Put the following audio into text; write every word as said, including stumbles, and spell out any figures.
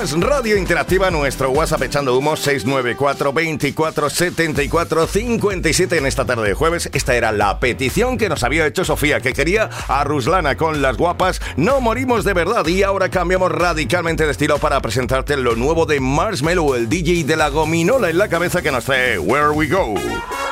más Radio Interactiva, nuestro WhatsApp echando humo seis nueve cuatro, veinticuatro, setenta y cuatro, cincuenta y siete en esta tarde de jueves. Esta era la petición que nos había hecho Sofía, que quería a Ruslana con Las Guapas, No Morimos de Verdad. Y ahora cambiamos radicalmente de estilo para presentarte lo nuevo de Marshmello, el D J de la gominola en la cabeza, que nos trae Where We Go.